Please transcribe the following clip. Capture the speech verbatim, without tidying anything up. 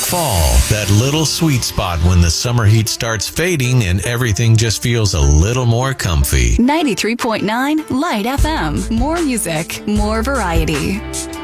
Fall, that little sweet spot when the summer heat starts fading and everything just feels a little more comfy. ninety-three point nine Light F M. More music, more variety.